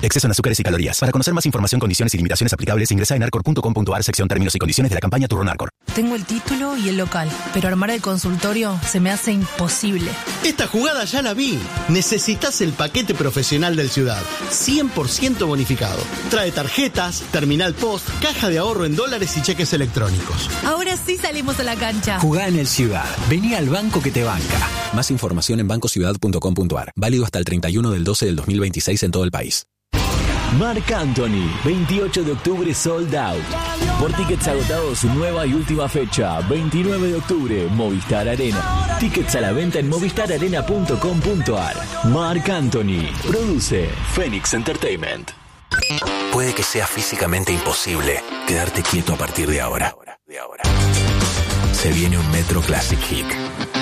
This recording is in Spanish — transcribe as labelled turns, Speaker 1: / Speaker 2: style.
Speaker 1: Exceso en azúcares y calorías. Para conocer más información, condiciones y limitaciones aplicables, ingresa en arcor.com.ar, sección términos y condiciones de la campaña Turrón Arcor.
Speaker 2: Tengo el título y el local, pero armar el consultorio se me hace imposible.
Speaker 3: Esta jugada ya la vi. Necesitas el paquete profesional del Ciudad. 100% bonificado. Trae tarjetas, terminal post, caja de ahorro en dólares y cheques electrónicos.
Speaker 2: Ahora sí salimos a la cancha.
Speaker 4: Jugá en el Ciudad. Vení al banco que te banca. Más información en bancociudad.com.ar. Válido hasta el 31 del 12 del 2026 en todo el país.
Speaker 5: Marc Anthony, 28 de octubre sold out. Por tickets agotados, su nueva y última fecha, 29 de octubre, Movistar Arena. Tickets a la venta en movistararena.com.ar. Marc Anthony, produce Phoenix Entertainment.
Speaker 4: Puede que sea físicamente imposible quedarte quieto a partir de ahora. Se viene un Metro Classic Hit.